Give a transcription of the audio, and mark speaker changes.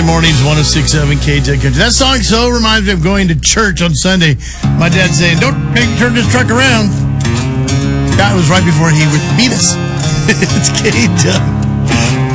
Speaker 1: mornings, 106.7 KJ Country. That song so reminds me of going to church on Sunday. My dad saying, don't turn this truck around. That was right before he would beat us. It's KJ.